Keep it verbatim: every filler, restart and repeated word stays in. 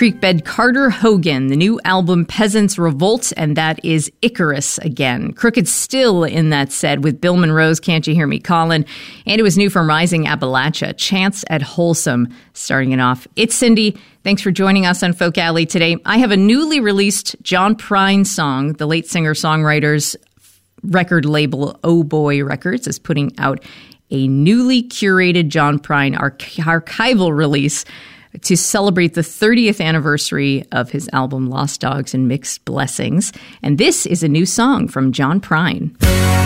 Creekbed Carter Hogan, the new album Peasants Revolt, and that is Icarus again. Crooked Still in that set with Bill Monroe's Can't You Hear Me Callin', and it was new from Rising Appalachia, Chance at Wholesome, starting it off. It's Cindy. Thanks for joining us on Folk Alley today. I have a newly released John Prine song. The late singer-songwriter's record label, Oh Boy Records, is putting out a newly curated John Prine arch- archival release to celebrate the thirtieth anniversary of his album Lost Dogs and Mixed Blessings. And this is a new song from John Prine.